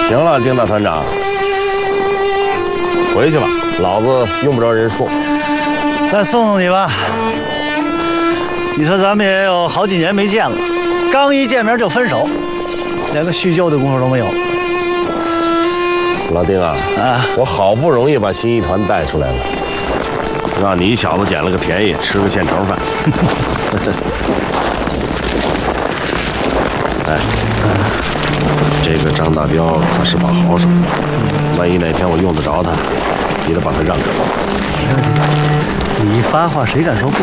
行了，丁大团长，回去吧，老子用不着人送。 再送送你吧。你说咱们也有好几年没见了，刚一见面就分手，连个叙旧的功夫都没有。 老丁啊，我好不容易把新一团带出来了，让你小子捡了个便宜，吃个现成饭。哎，这个张大彪可是把好手，万一哪天我用得着他，你得把他让给我。 你一发话，谁敢说不？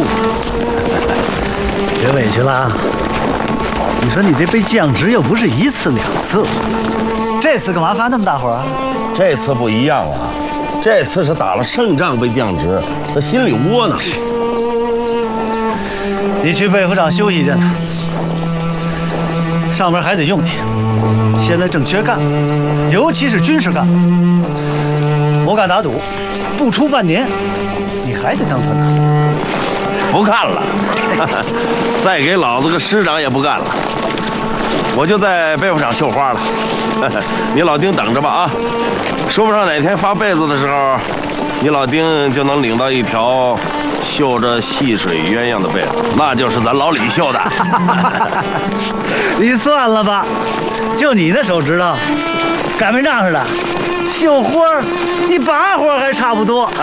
别委屈了啊！你说你这被降职又不是一次两次，这次干嘛发那么大火啊？ 这次不一样啊，这次是打了胜仗被降职，他心里窝囊。 你去备府厂休息一阵，上边还得用你，现在正缺干，尤其是军事干部。我敢打赌，不出半年，你还得当团长。 不干了，再给老子个师长也不干了，我就在被服厂绣花了。你老丁等着吧啊！说不上哪天发被子的时候，你老丁就能领到一条绣着细水鸳鸯的被子，那就是咱老李绣的。 你算了吧，就你那手指头，擀面杖似的，绣花你把活还差不多。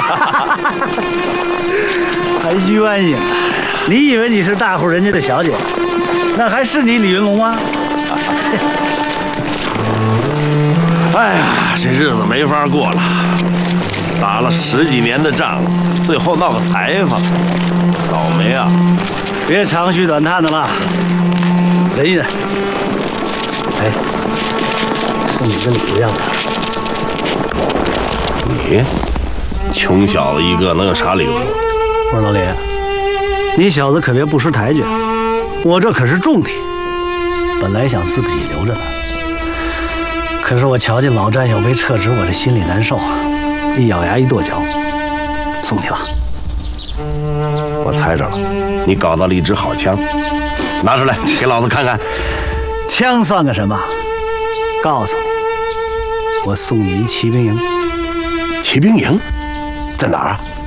还鸳鸯，你以为你是大户人家的小姐，那还是你李云龙吗？ 哎呀，这日子没法过了，打了10几年的仗，最后闹个裁缝，倒霉啊！ 别长吁短叹的了，忍一忍。哎，送你个礼物样子。 你穷小子一个，能有啥礼物？ 我说老李，你小子可别不识抬举，我这可是重礼，本来想自己留着的，可是我瞧见老战友被撤职，我这心里难受啊，一咬牙一跺脚，送你了。 我猜着了，你搞到了一支好枪，拿出来给老子看看。 枪算个什么？告诉你，我送你一骑兵营。 骑兵营在哪儿啊？